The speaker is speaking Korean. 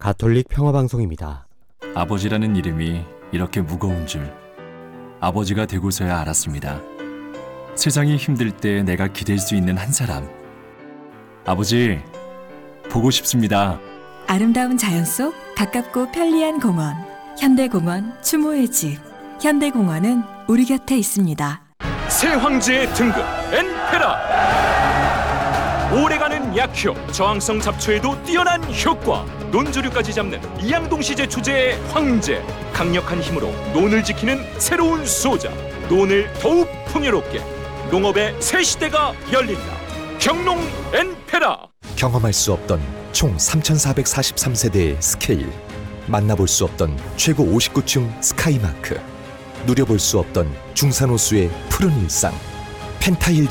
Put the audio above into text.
가톨릭 평화방송입니다. 아버지라는 이름이 이렇게 무거운 줄 아버지가 되고서야 알았습니다. 세상이 힘들 때 내가 기댈 수 있는 한 사람. 아버지, 보고 싶습니다. 아름다운 자연 속 가깝고 편리한 공원. 현대공원 추모의 집. 현대공원은 우리 곁에 있습니다. 새 황제의 등극 엔페라. 오래가는 약효, 저항성 잡초에도 뛰어난 효과, 논조류까지 잡는 이양동시제 주제의 황제. 강력한 힘으로 논을 지키는 새로운 수호자. 논을 더욱 풍요롭게. 농업의 새 시대가 열린다. 경농 엔페라. 경험할 수 없던 총 3,443세대의 스케일, 만나볼 수 없던 최고 59층 스카이마크, 누려볼 수 없던 중산호수의 푸른 일상, 펜타일